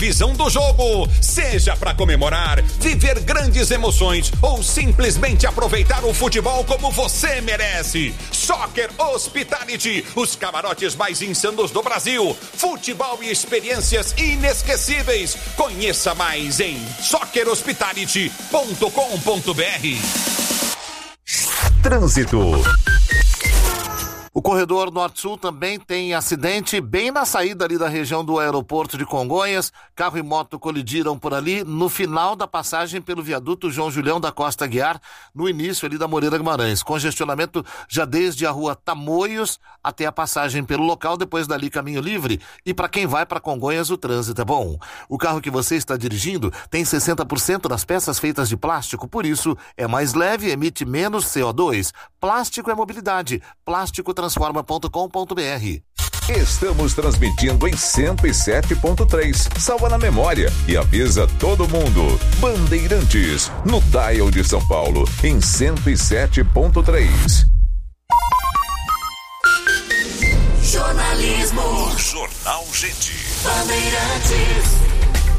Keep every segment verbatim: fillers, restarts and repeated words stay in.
visão do jogo. Seja para comemorar, viver grandes emoções ou simplesmente aproveitar o futebol como você merece. Soccer Hospitality, os camarotes mais insanos do Brasil. Futebol e experiências inesquecíveis. Conheça mais em soccer hospitality ponto com ponto b r. Trânsito. O corredor Norte-Sul também tem acidente bem na saída ali da região do aeroporto de Congonhas. Carro e moto colidiram por ali no final da passagem pelo viaduto João Julião da Costa Aguiar, no início ali da Moreira Guimarães. Congestionamento já desde a rua Tamoios até a passagem pelo local, depois dali caminho livre. E para quem vai para Congonhas, o trânsito é bom. O carro que você está dirigindo tem sessenta por cento das peças feitas de plástico, por isso é mais leve e emite menos C O dois. Plástico é mobilidade. Plástico transforma ponto com ponto b r. Estamos transmitindo em cento e sete ponto três. Salva na memória e avisa todo mundo. Bandeirantes, no dial de São Paulo, em cento e sete ponto três. Jornalismo. Jornal Gente. Bandeirantes.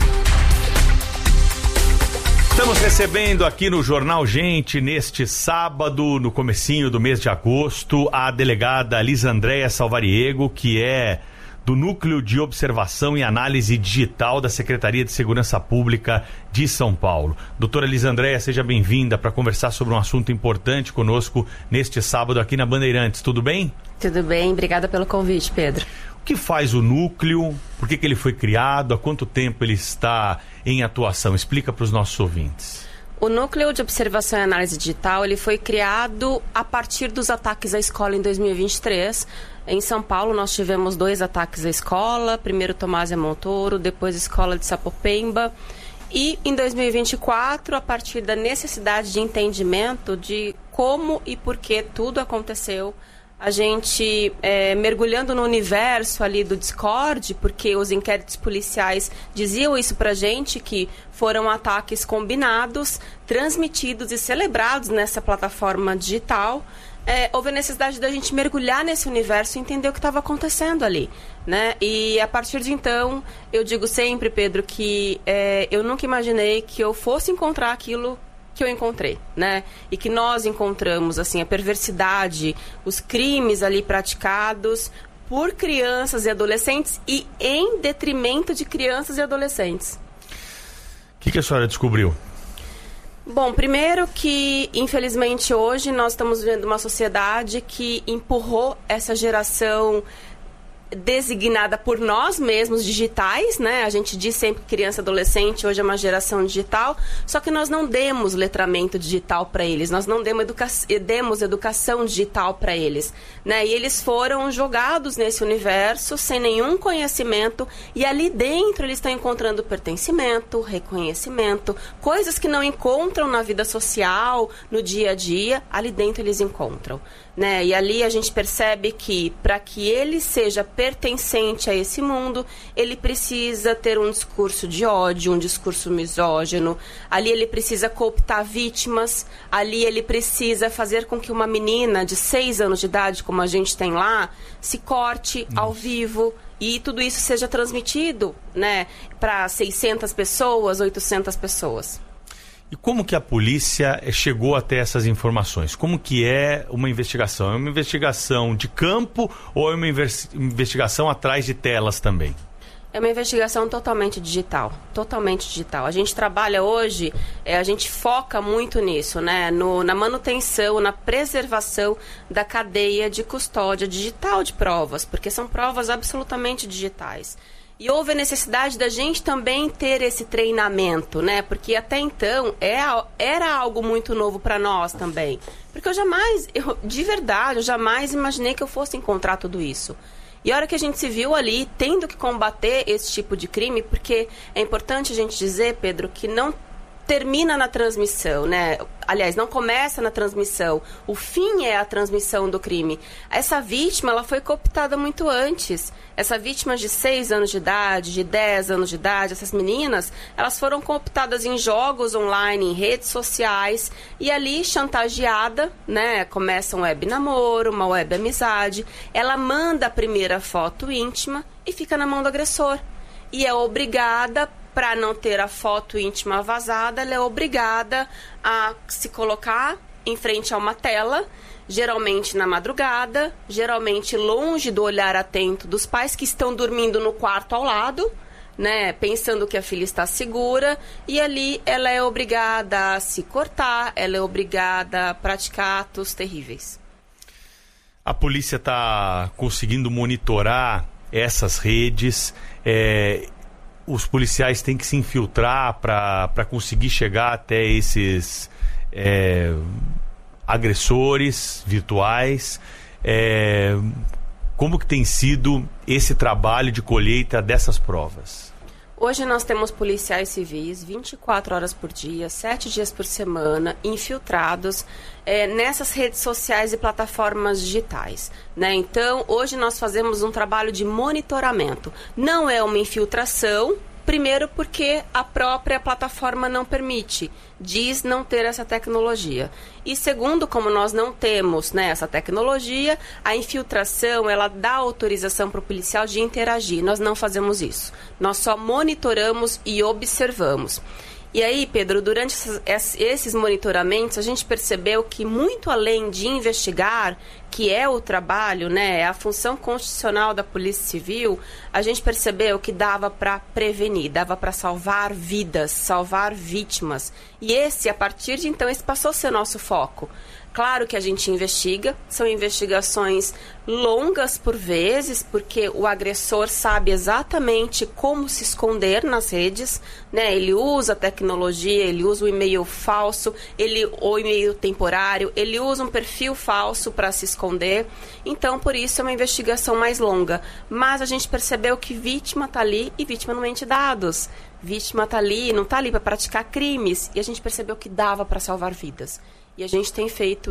Estamos recebendo aqui no Jornal Gente, neste sábado, no comecinho do mês de agosto, a delegada Lisandréia Salvariego, que é do Núcleo de Observação e Análise Digital da Secretaria de Segurança Pública de São Paulo. Doutora Lisandréia, seja bem-vinda para conversar sobre um assunto importante conosco neste sábado aqui na Bandeirantes. Tudo bem? Tudo bem, obrigada pelo convite, Pedro. O que faz o núcleo? Por que que ele foi criado? Há quanto tempo ele está em atuação? Explica para os nossos ouvintes. O Núcleo de Observação e Análise Digital ele foi criado a partir dos ataques à escola em dois mil e vinte e três. Em São Paulo nós tivemos dois ataques à escola, primeiro Tomásia Montoro, depois a escola de Sapopemba. E em dois mil e vinte e quatro, a partir da necessidade de entendimento de como e por que tudo aconteceu, a gente é, mergulhando no universo ali do Discord, porque os inquéritos policiais diziam isso pra gente, que foram ataques combinados, transmitidos e celebrados nessa plataforma digital. É, houve a necessidade da gente mergulhar nesse universo e entender o que estava acontecendo ali, né? E a partir de então, eu digo sempre, Pedro, que é, eu nunca imaginei que eu fosse encontrar aquilo que eu encontrei, né? E que nós encontramos, assim, a perversidade, os crimes ali praticados por crianças e adolescentes e em detrimento de crianças e adolescentes. O que que a senhora descobriu? Bom, primeiro que, infelizmente, hoje nós estamos vivendo uma sociedade que empurrou essa geração designada por nós mesmos, digitais, né? A gente diz sempre que criança e adolescente hoje é uma geração digital, só que nós não demos letramento digital para eles, nós não demos, educa- demos educação digital para eles, né? E eles foram jogados nesse universo sem nenhum conhecimento e ali dentro eles estão encontrando pertencimento, reconhecimento, coisas que não encontram na vida social, no dia a dia, ali dentro eles encontram, né? E ali a gente percebe que para que ele seja pertencente a esse mundo, ele precisa ter um discurso de ódio, um discurso misógino, ali ele precisa cooptar vítimas, ali ele precisa fazer com que uma menina de seis anos de idade, como a gente tem lá, se corte Nossa. ao vivo e tudo isso seja transmitido, né, para seiscentas pessoas, oitocentas pessoas. E como que a polícia chegou até essas informações? Como que é uma investigação? É uma investigação de campo ou é uma investigação atrás de telas também? É uma investigação totalmente digital, totalmente digital. A gente trabalha hoje, é, a gente foca muito nisso, né? No, na manutenção, na preservação da cadeia de custódia digital de provas, porque são provas absolutamente digitais. E houve a necessidade da gente também ter esse treinamento, né? Porque até então é, era algo muito novo para nós também. Porque eu jamais, eu, de verdade, eu jamais imaginei que eu fosse encontrar tudo isso. E a hora que a gente se viu ali, tendo que combater esse tipo de crime, porque é importante a gente dizer, Pedro, que não termina na transmissão, né? Aliás, não começa na transmissão. O fim é a transmissão do crime. Essa vítima, ela foi cooptada muito antes. Essa vítima de seis anos de idade, de dez anos de idade, essas meninas, elas foram cooptadas em jogos online, em redes sociais, e ali chantageada, né? Começa um web namoro, uma web amizade. Ela manda a primeira foto íntima e fica na mão do agressor. e é obrigada, para não ter a foto íntima vazada, ela é obrigada a se colocar em frente a uma tela, geralmente na madrugada, geralmente longe do olhar atento dos pais que estão dormindo no quarto ao lado, né, pensando que a filha está segura, e ali ela é obrigada a se cortar, ela é obrigada a praticar atos terríveis. A polícia está conseguindo monitorar essas redes, é, os policiais têm que se infiltrar para conseguir chegar até esses é, agressores virtuais. É, como que tem sido esse trabalho de colheita dessas provas? Hoje nós temos policiais civis vinte e quatro horas por dia, sete dias por semana, infiltrados é, nessas redes sociais e plataformas digitais, né? Então, hoje nós fazemos um trabalho de monitoramento. Não é uma infiltração, primeiro porque a própria plataforma não permite, diz não ter essa tecnologia. E segundo, como nós não temos, né, essa tecnologia, a infiltração, ela dá autorização para o policial de interagir. Nós não fazemos isso. Nós só monitoramos e observamos. E aí, Pedro, durante esses monitoramentos, a gente percebeu que muito além de investigar, que é o trabalho, né, é a função constitucional da Polícia Civil, a gente percebeu que dava para prevenir, dava para salvar vidas, salvar vítimas. E esse, a partir de então, esse passou a ser nosso foco. Claro que a gente investiga, são investigações longas por vezes, porque o agressor sabe exatamente como se esconder nas redes, né? Ele usa a tecnologia, ele usa o e-mail falso, ele, o e-mail temporário, ele usa um perfil falso para se esconder. Então, por isso, é uma investigação mais longa. Mas a gente percebeu que vítima está ali e vítima não mente dados. Vítima está ali, não está ali para praticar crimes. E a gente percebeu que dava para salvar vidas. E a gente tem feito